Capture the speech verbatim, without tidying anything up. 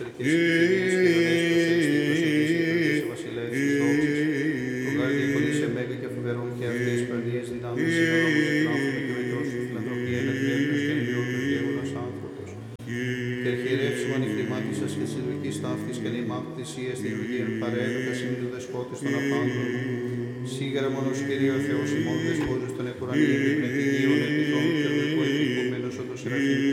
εσωτερικές επιθυμίες και δονές προσέξτε η προσευχής και βασιλεύς της δόξης. Το γάρ διακονείσαι μέγα και φοβερόν και αυτές παρνίες δυνάμεις συνορόμους εκράμφωτα και μετρός του φιλανθρωπία εναντρέπτος και ενημιώτος και έγωνας άνθρωπος. Και αρχιερεύσιμον η χρημάτισας και της ειδικής ταύτης και νημάχου θυσίας την ευλογία παρέδοκα σημείο δεσπότης των απάντων. Σίγαρα μόνος Κύριε ο Θεός ημών δεσπότης των εκουρανίων και πνευματικίων επιτρών και εργοικού επικούμενος ο το Σεραφείμ